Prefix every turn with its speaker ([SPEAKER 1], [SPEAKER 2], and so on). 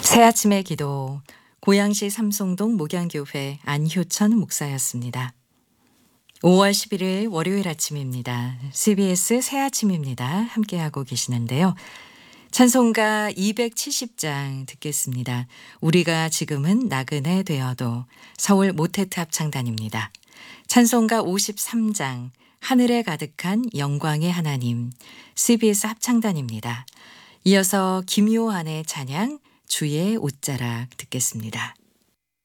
[SPEAKER 1] 새아침의 기도, 고양시 삼송동 목양교회 안효천 목사였습니다. 5월 11일 월요일 아침입니다. CBS 새아침입니다. 함께하고 계시는데요. 찬송가 270장 듣겠습니다. 우리가 지금은 나그네 되어도 서울 모테트 합창단입니다. 찬송가 53장 하늘에 가득한 영광의 하나님 CBS 합창단입니다. 이어서 김요한의 찬양 주의 옷자락 듣겠습니다.